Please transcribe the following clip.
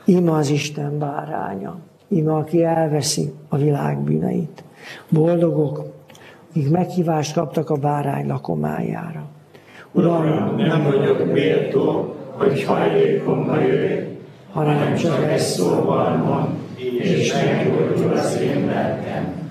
Íme az Isten báránya, íme aki elveszi a világ bűneit. Boldogok, akik meghívást kaptak a bárány lakomájára. Uram, nem vagyok méltó, hogy hajlékomba jöjj, hanem csak egy szóval mond, és meggyógyul az én lelkem.